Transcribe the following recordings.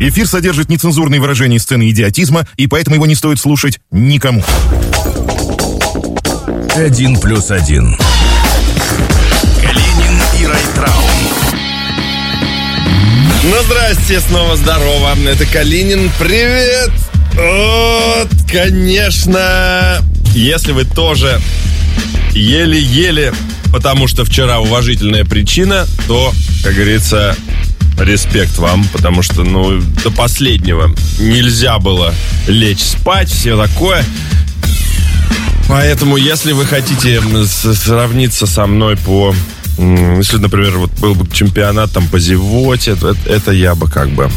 Эфир содержит нецензурные выражения и сцены идиотизма, и поэтому его не стоит слушать никому. 1+1. Калинин и Райтрау. Ну, здрасте, снова здорово. Это Калинин, привет. Вот, конечно, если вы тоже еле-еле, потому что вчера уважительная причина, то, как говорится, респект вам, потому что, до последнего нельзя было лечь спать, все такое. Поэтому, если вы хотите сравниться со мной по... Если, например, вот был бы чемпионат там по зевоте, это я бы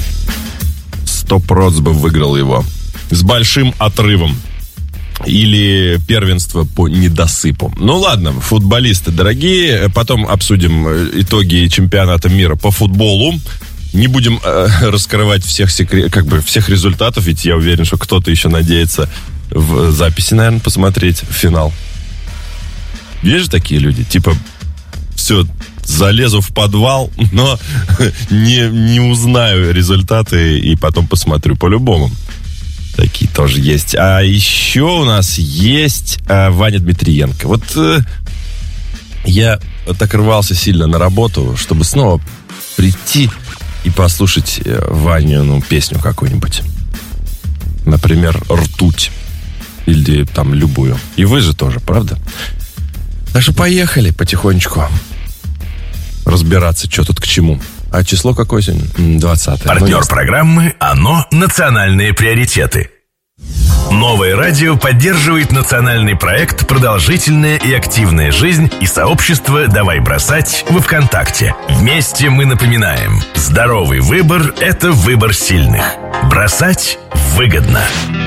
100% бы выиграл его. С большим отрывом. Или первенство по недосыпу. Ну ладно, футболисты дорогие. Потом обсудим итоги чемпионата мира по футболу. Не будем раскрывать всех всех результатов, ведь я уверен, что кто-то еще надеется в записи, наверное, посмотреть финал. Есть же такие люди, типа, все, залезу в подвал, но не узнаю результаты и потом посмотрю по-любому. Такие тоже есть. А еще у нас есть Ваня Дмитриенко. Вот я так рвался сильно на работу, чтобы снова прийти и послушать Ваню, песню какую-нибудь. Например, «Ртуть». Или там любую. И вы же тоже, правда? Так что поехали потихонечку разбираться, что тут к чему. А число какое сегодня? 20-е. Партнер программы «ОНО. Национальные приоритеты». Новое радио поддерживает национальный проект «Продолжительная и активная жизнь» и сообщество «Давай бросать» во ВКонтакте. Вместе мы напоминаем: здоровый выбор – это выбор сильных. Бросать выгодно.